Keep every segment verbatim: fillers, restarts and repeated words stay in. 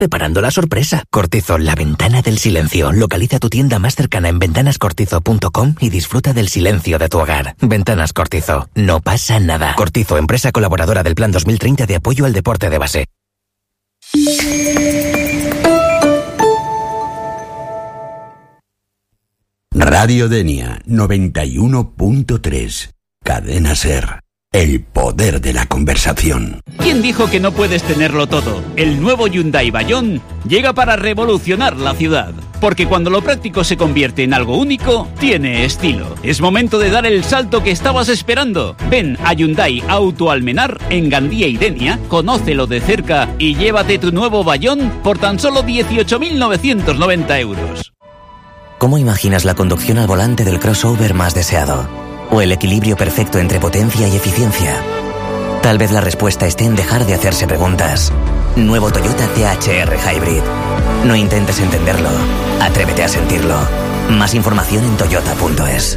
preparando la sorpresa. Cortizo, la ventana del silencio. Localiza tu tienda más cercana en ventanas cortizo punto com y disfruta del silencio de tu hogar. Ventanas Cortizo. No pasa nada. Cortizo, empresa colaboradora del Plan dos mil treinta de apoyo al deporte de base. Radio Denia noventa y uno punto tres. Cadena Ser. El poder de la conversación. ¿Quién dijo que no puedes tenerlo todo? El nuevo Hyundai Bayon llega para revolucionar la ciudad. Porque cuando lo práctico se convierte en algo único, tiene estilo. Es momento de dar el salto que estabas esperando. Ven a Hyundai Auto Almenar en Gandía y Denia, conócelo de cerca y llévate tu nuevo Bayon por tan solo dieciocho mil novecientos noventa euros. ¿Cómo imaginas la conducción al volante del crossover más deseado? ¿O el equilibrio perfecto entre potencia y eficiencia? Tal vez la respuesta esté en dejar de hacerse preguntas. Nuevo Toyota T H R Hybrid. No intentes entenderlo. Atrévete a sentirlo. Más información en toyota punto es.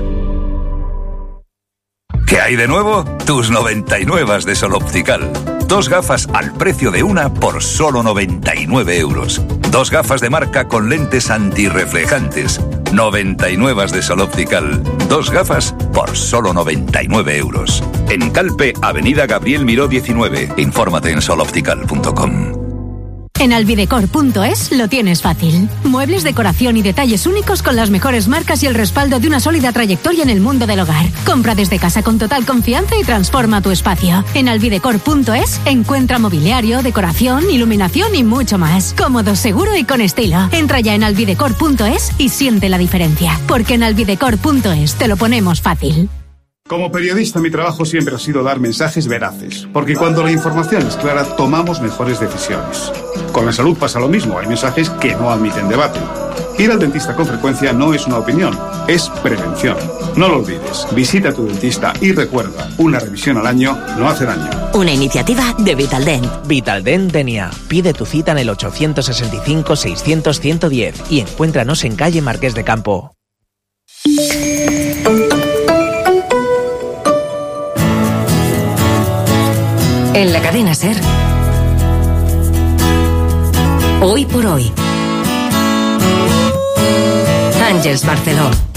¿Qué hay de nuevo? Tus noventa y nueve de Sol Optical. Dos gafas al precio de una por solo noventa y nueve euros. Dos gafas de marca con lentes antirreflejantes. noventa y nueve de Sol Optical. Dos gafas por solo noventa y nueve euros. En Calpe, Avenida Gabriel Miró diecinueve. Infórmate en sol optical punto com. En alvidecor punto es lo tienes fácil. Muebles, decoración y detalles únicos con las mejores marcas y el respaldo de una sólida trayectoria en el mundo del hogar. Compra desde casa con total confianza y transforma tu espacio. En alvidecor punto es encuentra mobiliario, decoración, iluminación y mucho más. Cómodo, seguro y con estilo. Entra ya en alvidecor punto es y siente la diferencia. Porque en alvidecor punto es te lo ponemos fácil. Como periodista, mi trabajo siempre ha sido dar mensajes veraces, porque cuando la información es clara, tomamos mejores decisiones. Con la salud pasa lo mismo, hay mensajes que no admiten debate. Ir al dentista con frecuencia no es una opinión, es prevención. No lo olvides, visita a tu dentista y recuerda, una revisión al año no hace daño. Una iniciativa de Vitaldent. Vitaldent Denia. Pide tu cita en el ochocientos sesenta y cinco, seiscientos, ciento diez y encuéntranos en calle Marqués de Campo. En la cadena Ser. Hoy por hoy. Ángeles Barceló.